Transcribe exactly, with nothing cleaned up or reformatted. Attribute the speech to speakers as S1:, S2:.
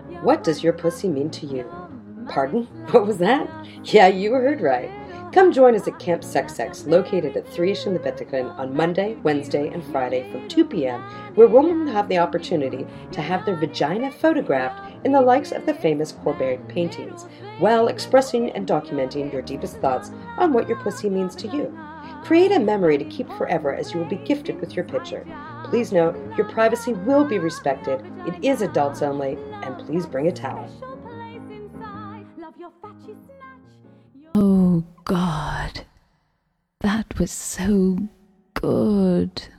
S1: What does your pussy mean to you? Pardon? What was that? Yeah, you heard right. Come join us at Camp Sex Sex, located at three-ish in the Vatican on Monday, Wednesday, and Friday from two p.m., where women will have the opportunity to have their vagina photographed in the likes of the famous Courbet paintings, while expressing and documenting your deepest thoughts on what your pussy means to you. Create a memory to keep forever as you will be gifted with your picture. Please note, your privacy will be respected, it is adults only, and please bring a towel.
S2: Oh God, that was so good.